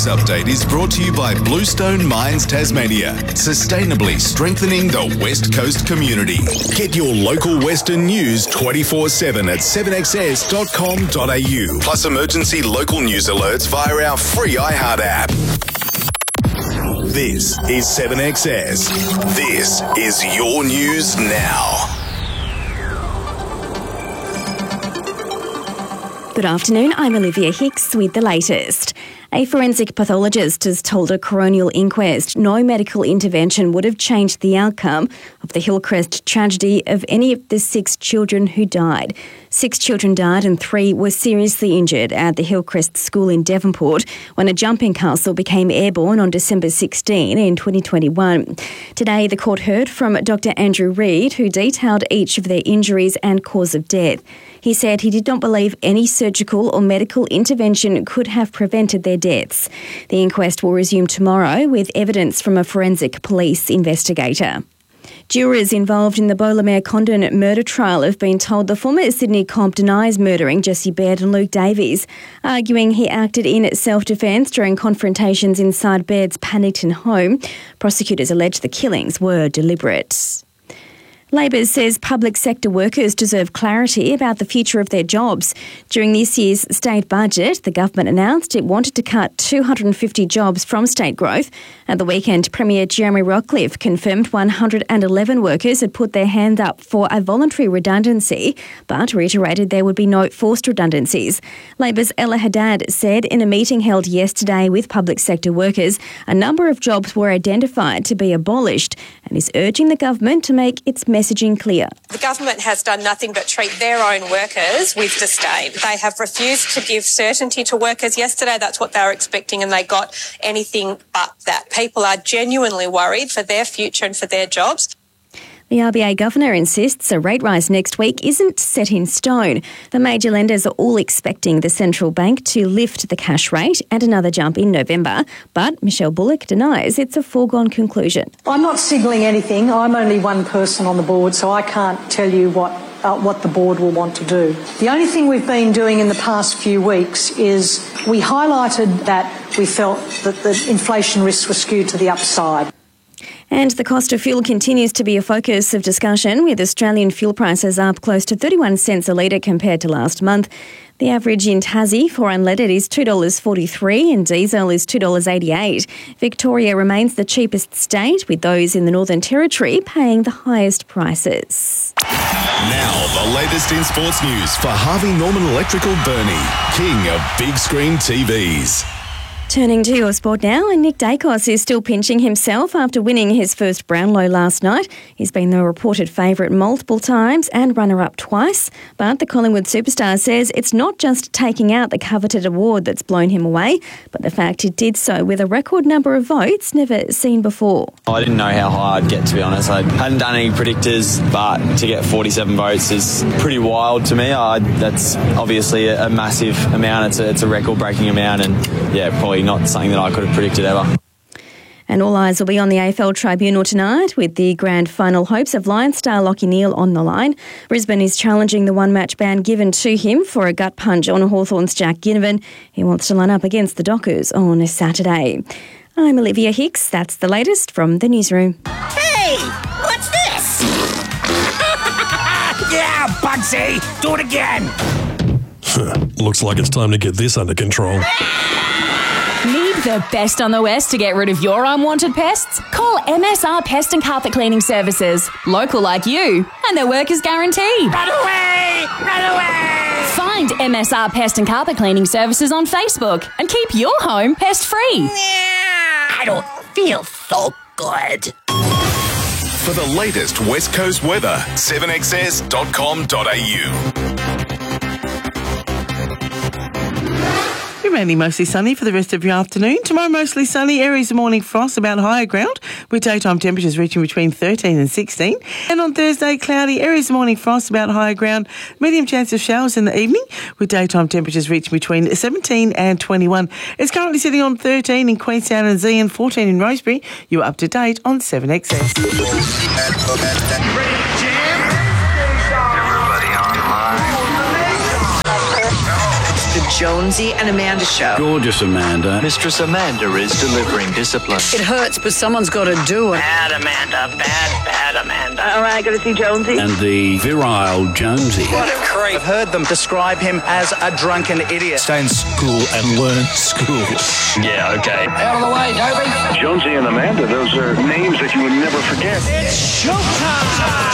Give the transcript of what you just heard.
news update is brought to you by Bluestone Mines Tasmania, sustainably strengthening the West Coast community. Get your local Western news 24/7 at 7XS.com.au, plus emergency local news alerts via our free iHeart app. This is 7XS. This is your news now. Good afternoon, I'm Olivia Hicks with the latest. A forensic pathologist has told a coronial inquest no medical intervention would have changed the outcome of the Hillcrest tragedy of any of the 6 children who died. 6 children died and 3 were seriously injured at the Hillcrest School in Devonport when a jumping castle became airborne on December 16 in 2021. Today, the court heard from Dr. Andrew Reid, who detailed each of their injuries and cause of death. He said he did not believe any surgical or medical intervention could have prevented their deaths. The inquest will resume tomorrow with evidence from a forensic police investigator. Jurors involved in the Bolamere Condon murder trial have been told the former Sydney cop denies murdering Jesse Baird and Luke Davies, arguing he acted in self-defence during confrontations inside Baird's Paddington home. Prosecutors allege the killings were deliberate. Labor says public sector workers deserve clarity about the future of their jobs. During this year's state budget, the government announced it wanted to cut 250 jobs from state growth. At the weekend, Premier Jeremy Rockliff confirmed 111 workers had put their hand up for a voluntary redundancy, but reiterated there would be no forced redundancies. Labor's Ella Haddad said in a meeting held yesterday with public sector workers, a number of jobs were identified to be abolished and is urging the government to make its messaging clear. The government has done nothing but treat their own workers with disdain. They have refused to give certainty to workers. Yesterday, that's what they were expecting, and they got anything but that. People are genuinely worried for their future and for their jobs. The RBA Governor insists a rate rise next week isn't set in stone. The major lenders are all expecting the central bank to lift the cash rate and another jump in November, but Michelle Bullock denies it's a foregone conclusion. I'm not signalling anything. I'm only one person on the board, so I can't tell you what the board will want to do. The only thing we've been doing in the past few weeks is we highlighted that we felt that the inflation risks were skewed to the upside. And the cost of fuel continues to be a focus of discussion, with Australian fuel prices up close to 31 cents a litre compared to last month. The average in Tassie for unleaded is $2.43 and diesel is $2.88. Victoria remains the cheapest state, with those in the Northern Territory paying the highest prices. Now, the latest in sports news for Harvey Norman Electrical Burnie, king of big screen TVs. Turning to your sport now, and Nick Dacos is still pinching himself after winning his first Brownlow last night. He's been the reported favourite multiple times and runner-up twice, but the Collingwood superstar says it's not just taking out the coveted award that's blown him away, but the fact he did so with a record number of votes never seen before. I didn't know how high I'd get, to be honest. I hadn't done any predictors, but to get 47 votes is pretty wild to me. That's obviously a massive amount. It's a record-breaking amount, and yeah, probably not something that I could have predicted ever. And all eyes will be on the AFL Tribunal tonight, with the grand final hopes of Lions star Lachie Neale on the line. Brisbane is challenging the one-match ban given to him for a gut punch on Hawthorn's Jack Ginnivan. He wants to line up against the Dockers on a Saturday. I'm Olivia Hicks. That's the latest from the newsroom. Hey, what's this? Yeah, Bugsy, do it again. Looks like it's time to get this under control. Need the best on the West to get rid of your unwanted pests? Call MSR Pest and Carpet Cleaning Services. Local like you, and their work is guaranteed. Run away! Run away! Find MSR Pest and Carpet Cleaning Services on Facebook and keep your home pest-free. I don't feel so good. For the latest West Coast weather, 7XS.com.au. Mainly mostly sunny for the rest of your afternoon. Tomorrow mostly sunny, areas of morning frost about higher ground, with daytime temperatures reaching between 13 and 16. And on Thursday, cloudy, areas of morning frost about higher ground, medium chance of showers in the evening, with daytime temperatures reaching between 17 and 21. It's currently sitting on 13 in Queenstown and Zeehan, 14 in Rosebery. You're up to date on 7XS. Jonesy and Amanda show. Gorgeous Amanda. Mistress Amanda is delivering discipline. It hurts, but someone's got to do it. Bad Amanda, bad Amanda. All right, got to see Jonesy. And the virile Jonesy. What a creep. I've heard them describe him as a drunken idiot. Stay in school and learn school. Yeah, okay. Out of the way, Toby. Jonesy and Amanda, those are names that you would never forget. It's showtime!